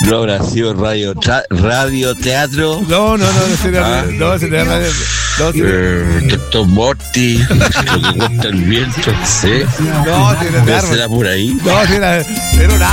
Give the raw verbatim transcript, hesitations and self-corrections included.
No habrá sido radio, tra- radio teatro. No, no, no, no sería. Ah. No, sería radio. No, sería. Eh, Doctor Morty, lo que cuenta el viento, ¿sí? No, sería. ¿Será por ahí? No, sería. Era una